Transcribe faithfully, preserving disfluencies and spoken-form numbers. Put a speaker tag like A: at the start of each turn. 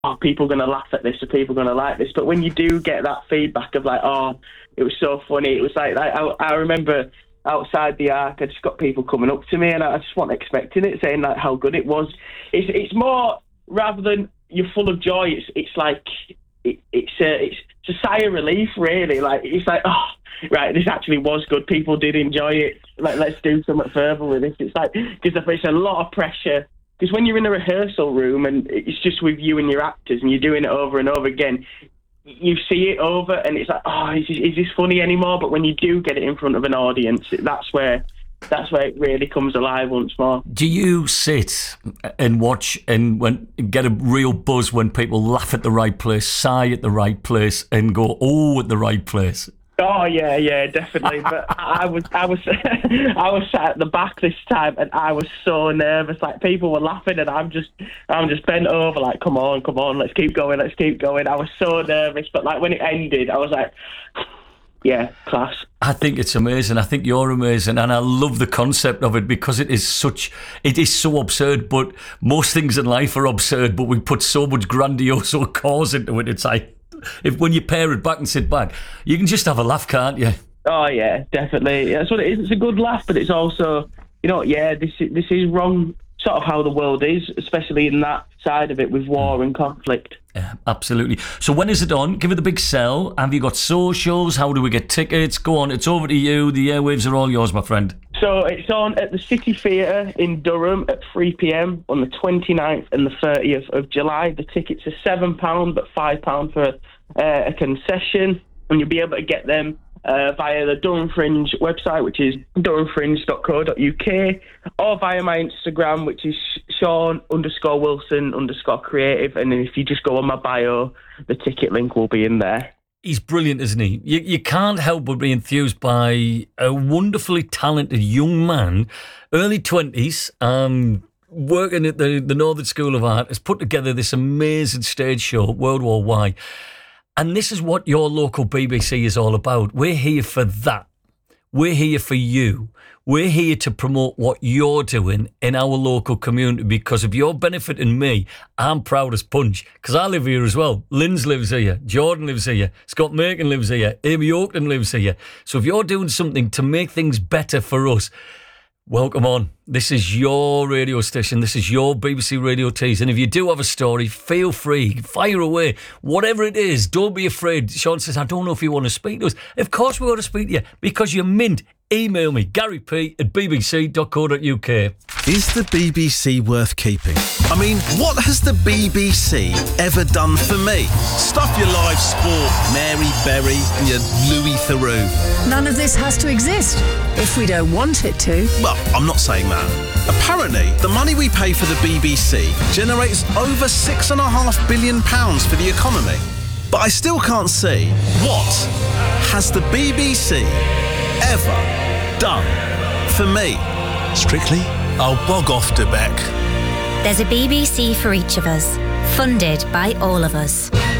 A: oh, people are going to laugh at this, or people are going to like this. But when you do get that feedback of like, oh, it was so funny, it was like, like I, I remember outside the Arc, I just got people coming up to me, and I just wasn't expecting it, saying like how good it was. It's it's more, rather than you're full of joy, it's it's like it, it's a it's, it's a sigh of relief, really. Like it's like, oh, right, this actually was good. People did enjoy it. Like, let's do something further with this. It's like, because it's a lot of pressure. Because when you're in a rehearsal room and it's just with you and your actors and you're doing it over and over again, you see it over and it's like, oh, is this, is this funny anymore? But when you do get it in front of an audience, that's where that's where it really comes alive once more.
B: Do you sit and watch and when get a real buzz when people laugh at the right place, sigh at the right place, and go, oh, at the right place?
A: Oh yeah, yeah, definitely. But I was, I was, I was sat at the back this time, and I was so nervous. Like people were laughing, and I'm just, I'm just bent over, like, come on, come on, let's keep going, let's keep going. I was so nervous, but like when it ended, I was like, yeah, class.
B: I think it's amazing. I think you're amazing, and I love the concept of it because it is such, it is so absurd. But most things in life are absurd, but we put so much grandiose cause into it. It's like, if when you pare it back and sit back, you can just have a laugh, can't you?
A: Oh yeah, definitely. That's what it is. It's a good laugh, but it's also, you know, yeah, this is, this is wrong. Sort of how the world is, especially in that side of it with war and conflict.
B: Yeah, absolutely. So when is it on? Give it a big sell. Have you got socials? How do we get tickets? Go on, it's over to you. The airwaves are all yours, my friend.
A: So it's on at the City Theatre in Durham at three p.m. on the twenty-ninth and the thirtieth of July. The tickets are seven pounds, but five pounds for uh, a concession, and you'll be able to get them Uh, via the Durham Fringe website, which is durham fringe dot co dot uk, or via my Instagram, which is Sean underscore Wilson underscore creative. And then if you just go on my bio, the ticket link will be in there.
B: He's brilliant, isn't he? You, you can't help but be enthused by a wonderfully talented young man, early twenties, um, working at the, the Northern School of Art, has put together this amazing stage show, World War Y. And this is what your local B B C is all about. We're here for that. We're here for you. We're here to promote what you're doing in our local community, because if you're benefiting me, I'm proud as punch, because I live here as well. Linz lives here. Jordan lives here. Scott Macon lives here. Amy Oakton lives here. So if you're doing something to make things better for us, welcome on. This is your radio station. This is your B B C Radio Tees. And if you do have a story, feel free. Fire away. Whatever it is, don't be afraid. Sean says, I don't know if you want to speak to us. Of course we want to speak to you, because you're mint. Email me, Gary P at b b c dot co dot u k.
C: Is the B B C worth keeping? I mean, what has the B B C ever done for me? Stuff your live sport, Mary Berry and your Louis Theroux.
D: None of this has to exist if we don't want it to.
C: Well, I'm not saying that. Apparently, the money we pay for the B B C generates over six and a half billion pounds for the economy. But I still can't see, what has the B B C ever done for me? Strictly, I'll bog off to Beck.
E: There's a B B C for each of us, funded by all of us.